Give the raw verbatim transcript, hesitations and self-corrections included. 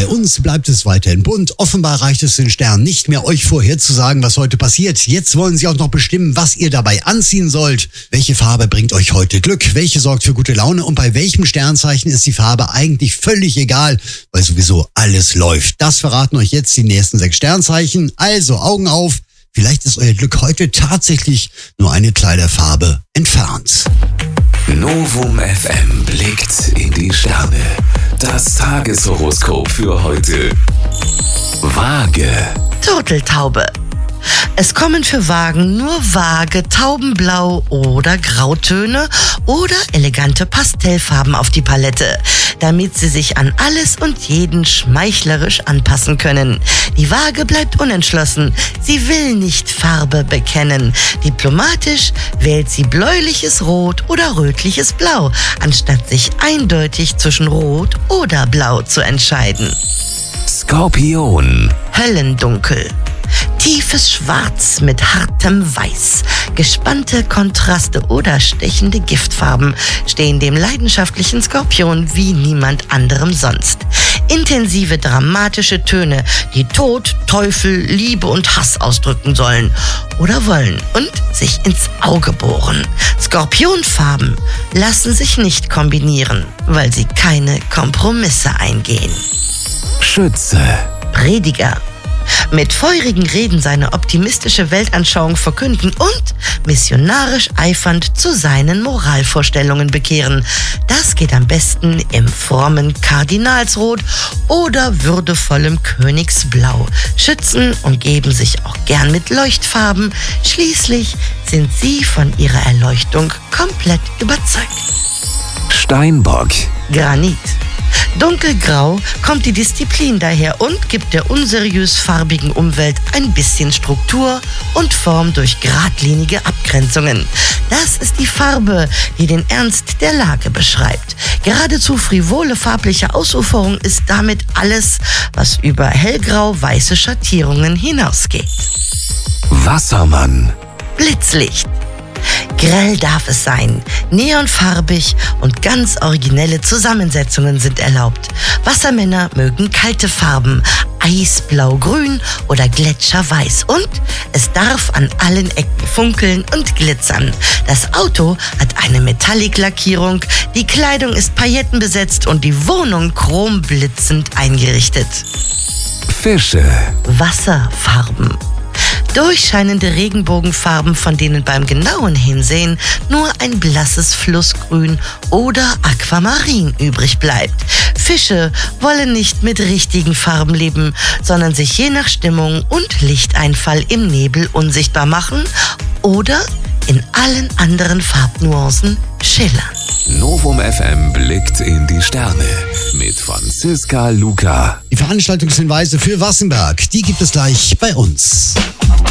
uns bleibt es weiterhin bunt. Offenbar reicht es den Sternen nicht mehr, euch vorherzusagen, was heute passiert. Jetzt wollen sie auch noch bestimmen, was ihr dabei anziehen sollt. Welche Farbe bringt euch heute Glück? Welche sorgt für gute Laune? Und bei welchem Sternzeichen ist die Farbe eigentlich völlig egal, weil sowieso alles läuft. Das verraten euch jetzt die nächsten sechs Sternzeichen. Also Augen auf. Vielleicht ist euer Glück heute tatsächlich nur eine Kleiderfarbe entfernt. Novum F M blickt in die Sterne. Das Tageshoroskop für heute. Waage. Turteltaube. Es kommen für Waagen nur vage Taubenblau- oder Grautöne oder elegante Pastellfarben auf die Palette, damit sie sich an alles und jeden schmeichlerisch anpassen können. Die Waage bleibt unentschlossen. Sie will nicht Farbe bekennen. Diplomatisch wählt sie bläuliches Rot oder rötliches Blau, anstatt sich eindeutig zwischen Rot oder Blau zu entscheiden. Skorpion. Höllendunkel. Tiefes Schwarz mit hartem Weiß, gespannte Kontraste oder stechende Giftfarben stehen dem leidenschaftlichen Skorpion wie niemand anderem sonst. Intensive, dramatische Töne, die Tod, Teufel, Liebe und Hass ausdrücken sollen oder wollen und sich ins Auge bohren. Skorpionfarben lassen sich nicht kombinieren, weil sie keine Kompromisse eingehen. Schütze. Prediger. Mit feurigen Reden seine optimistische Weltanschauung verkünden und missionarisch eifernd zu seinen Moralvorstellungen bekehren. Das geht am besten im frommen Kardinalsrot oder würdevollem Königsblau. Schützen umgeben sich auch gern mit Leuchtfarben. Schließlich sind sie von ihrer Erleuchtung komplett überzeugt. Steinbock. Granit. Dunkelgrau kommt die Disziplin daher und gibt der unseriös farbigen Umwelt ein bisschen Struktur und Form durch geradlinige Abgrenzungen. Das ist die Farbe, die den Ernst der Lage beschreibt. Geradezu frivole farbliche Ausuferung ist damit alles, was über hellgrau-weiße Schattierungen hinausgeht. Wassermann. Blitzlicht. Grell darf es sein, neonfarbig und ganz originelle Zusammensetzungen sind erlaubt. Wassermänner mögen kalte Farben, Eisblau-Grün oder Gletscherweiß und es darf an allen Ecken funkeln und glitzern. Das Auto hat eine Metallic-Lackierung, die Kleidung ist paillettenbesetzt und die Wohnung chromblitzend eingerichtet. Fische. Wasserfarben. Durchscheinende Regenbogenfarben, von denen beim genauen Hinsehen nur ein blasses Flussgrün oder Aquamarin übrig bleibt. Fische wollen nicht mit richtigen Farben leben, sondern sich je nach Stimmung und Lichteinfall im Nebel unsichtbar machen oder in allen anderen Farbnuancen schillern. Novum F M blickt in die Sterne mit Franziska Luca. Die Veranstaltungshinweise für Wassenberg, die gibt es gleich bei uns.